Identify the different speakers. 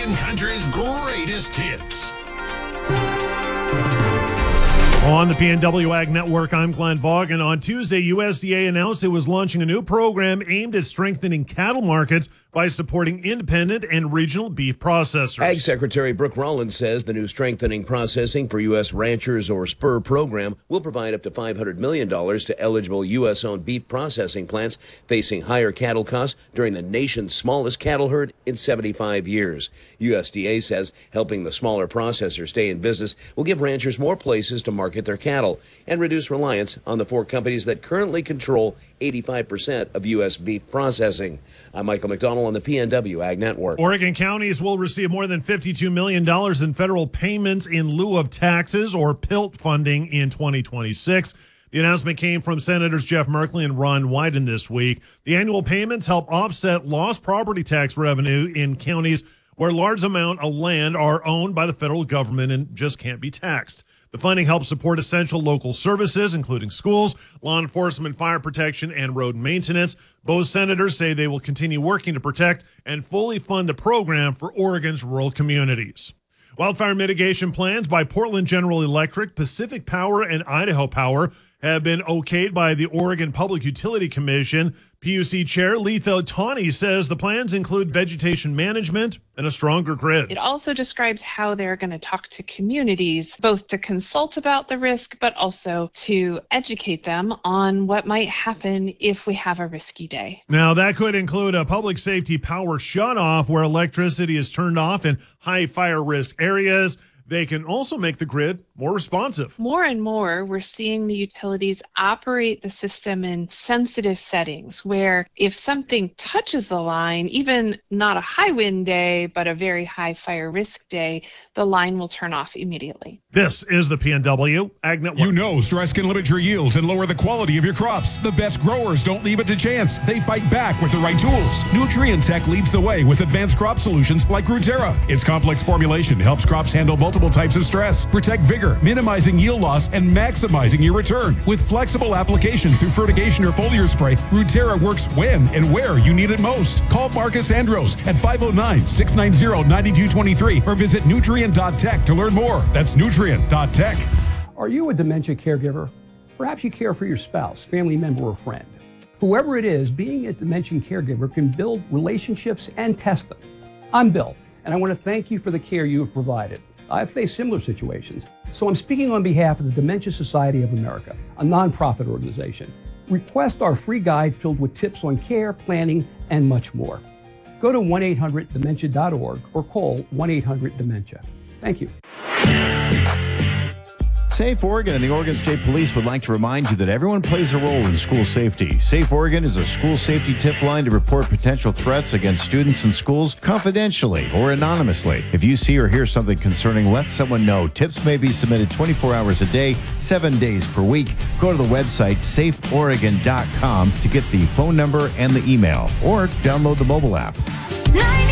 Speaker 1: Indian country's greatest hits.
Speaker 2: On the PNW Ag Network, I'm Glenn Vaughan. On Tuesday, USDA announced it was launching a new program aimed at strengthening cattle markets by supporting independent and regional beef processors.
Speaker 3: Ag Secretary Brooke Rollins says the new Strengthening Processing for U.S. Ranchers, or SPUR program, will provide up to $500 million to eligible U.S.-owned beef processing plants facing higher cattle costs during the nation's smallest cattle herd in 75 years. USDA says helping the smaller processors stay in business will give ranchers more places to market their cattle and reduce reliance on the four companies that currently control 85% of U.S. beef processing. I'm Michael McDonald on the PNW Ag Network.
Speaker 2: Oregon counties will receive more than $52 million in federal payments in lieu of taxes, or PILT funding, in 2026. The announcement came from Senators Jeff Merkley and Ron Wyden this week. The annual payments help offset lost property tax revenue in counties where large amounts of land are owned by the federal government and just can't be taxed. The funding helps support essential local services, including schools, law enforcement, fire protection, and road maintenance. Both senators say they will continue working to protect and fully fund the program for Oregon's rural communities. Wildfire mitigation plans by Portland General Electric, Pacific Power, and Idaho Power have been okayed by the Oregon Public Utility Commission. PUC Chair Letha Tawney says the plans include vegetation management and a stronger grid.
Speaker 4: It also describes how they're going to talk to communities, both to consult about the risk, but also to educate them on what might happen if we have a risky day.
Speaker 2: Now, that could include a public safety power shutoff where electricity is turned off in high fire risk areas. They can also make the grid more responsive.
Speaker 4: More and more, we're seeing the utilities operate the system in sensitive settings where if something touches the line, even not a high wind day, but a very high fire risk day, the line will turn off immediately.
Speaker 2: This is the PNW Ag Network.
Speaker 5: You know stress can limit your yields and lower the quality of your crops. The best growers don't leave it to chance. They fight back with the right tools. Nutrient Tech leads the way with advanced crop solutions like Ruterra. Its complex formulation helps crops handle multiple types of stress, protect vigor, minimizing yield loss, and maximizing your return. With flexible application through fertigation or foliar spray, Ruterra works when and where you need it most. Call Marcus Andros at 509-690-9223 or visit Nutrient.tech to learn more. That's Nutrient.tech.
Speaker 6: Are you a dementia caregiver? Perhaps you care for your spouse, family member, or friend. Whoever it is, being a dementia caregiver can build relationships and test them. I'm Bill, and I want to thank you for the care you have provided. I've faced similar situations, so I'm speaking on behalf of the Dementia Society of America, a nonprofit organization. Request our free guide filled with tips on care, planning, and much more. Go to 1-800-DEMENTIA.org or call 1-800-DEMENTIA. Thank you.
Speaker 7: Safe Oregon and the Oregon State Police would like to remind you that everyone plays a role in school safety. Safe Oregon is a school safety tip line to report potential threats against students in schools confidentially or anonymously. If you see or hear something concerning, let someone know. Tips may be submitted 24 hours a day, 7 days per week. Go to the website safeoregon.com to get the phone number and the email, or download the mobile app.